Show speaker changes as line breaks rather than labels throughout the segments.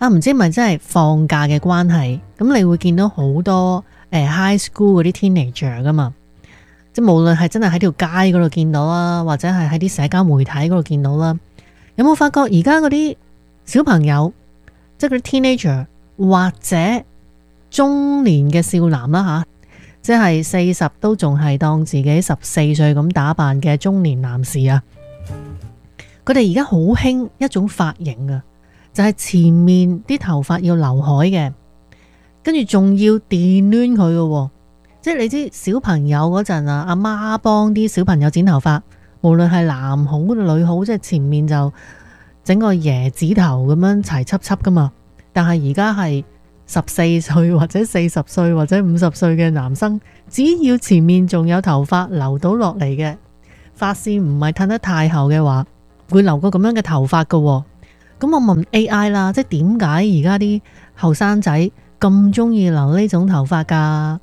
唔知係咪真係放假嘅關係，咁你會見到好多high school 嗰啲 teenager 噶嘛，即係無論係真係喺條街嗰度見到啦，或者係喺啲社交媒體嗰度見到啦，有冇發覺而家嗰啲小朋友，即係嗰啲 teenager 或者中年嘅少男啦吓，即係40都仲係當自己14歲咁打扮嘅中年男士啊，佢哋而家好興一種髮型啊，就係前面啲頭髮要留海嘅，跟住仲要電攣佢嘅，即係你知小朋友嗰陣啊，阿媽幫啲小朋友剪頭髮，無論係男好女好，即係前面就整個椰子頭咁樣齊輯輯噶嘛，但係而家係14歲或者40歲或者50歲嘅男生，只要前面仲有頭髮留到落嚟嘅，髮線唔係褪得太厚嘅話，會留個咁樣嘅頭髮噶。咁我問 AI 啦，即係點解而家啲後生仔咁中意留呢種頭髮噶？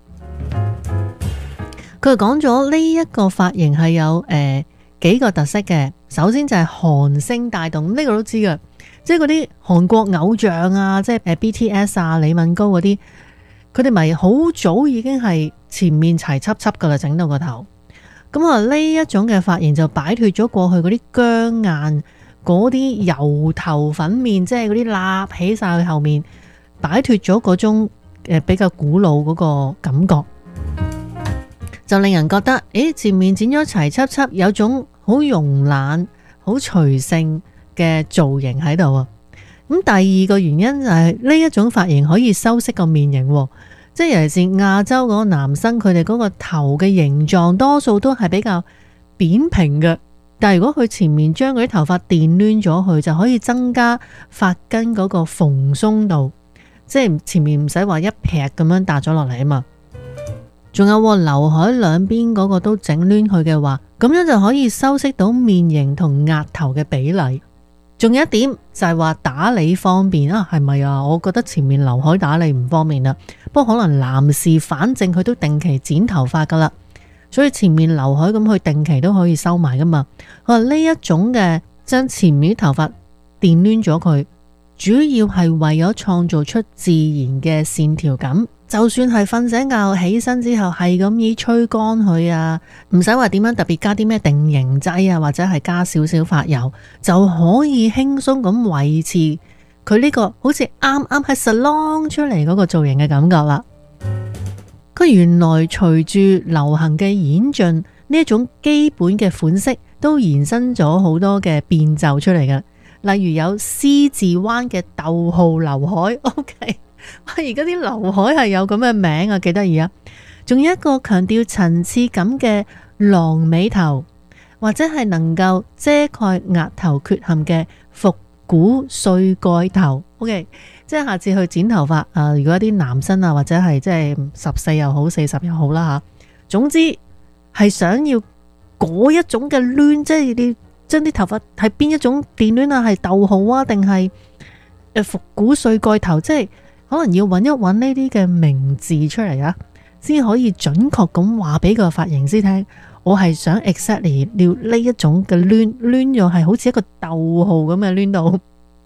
佢講咗呢一個髮型係有幾個特色嘅。首先就係韓星帶動，呢個都知㗎，即係嗰啲韓國偶像啊，即係BTS 啊、李敏高嗰啲，佢哋咪好早已經係前面齊輯輯噶啦，整到個頭。咁啊呢一種嘅髮型就擺脫咗過去嗰啲僵硬嗰啲油頭粉面，即係嗰啲立起晒去後面，擺脫咗嗰種比較古老嗰個感覺，就令人覺得前面剪咗齊輯輯，有種好慵懶、好隨性嘅造型喺度啊！咁第二個原因就係呢一種髮型可以修飾個面型，即係尤其是亞洲嗰個男生，佢哋嗰個頭嘅形狀多數都係比較扁平嘅，但係如果佢前面將嗰啲頭髮電攣咗去，就可以增加髮根嗰個蓬鬆度，即係前面唔使話一劈咁樣搭咗落嚟啊嘛。仲有劉海兩邊嗰個都整攣佢嘅話，咁樣就可以修飾到面型同額頭嘅比例。仲有一點就係話打理方便啊，係咪啊？我覺得前面劉海打理唔方便啦，不過可能男士反正佢都定期剪頭髮噶啦，所以前面劉海咁佢定期都可以收埋噶嘛。呢一種嘅將前面啲頭髮電攣咗佢，主要係為咗創造出自然嘅線條感。就算係瞓醒覺起身之後係咁以吹乾佢啊，唔使話點樣特別加啲咩定型劑啊，或者係加少少髮油，就可以輕鬆咁維持佢呢個好似啱啱喺 salon 出嚟嗰個造型嘅感覺啦。佢原來隨住流行嘅演進，呢一種基本嘅款式都延伸咗好多嘅變奏出嚟嘅，例如有 C 字彎嘅逗號劉海 ，OK。而家啲劉海係有咁嘅名啊，幾得意啊！仲有一個強調層次感嘅狼尾頭，或者係能夠遮蓋額頭缺陷嘅復古碎蓋頭。OK， 即係下次去剪頭髮如果啲男生啊，或者係即係14又好40又好啦吓，總之係想要嗰一種嘅攣，即係你將啲頭髮係邊一種電攣啊，係逗號啊，定係復古碎蓋頭，即係。可能要揾一揾呢啲嘅名字出嚟啊，先可以準確咁話俾個髮型師聽，我係想 exactly 要呢一種嘅攣咗係好似一個逗號咁嘅攣到。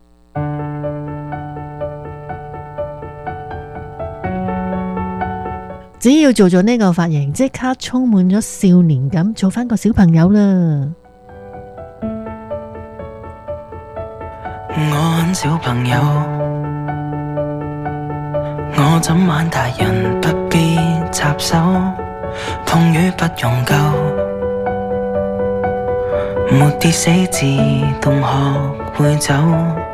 只要做咗呢個髮型，即刻充滿咗少年感，做翻個小朋友啦。
我很小朋友，我怎玩大人不必插手，痛與不用救，沒跌死自動學會走。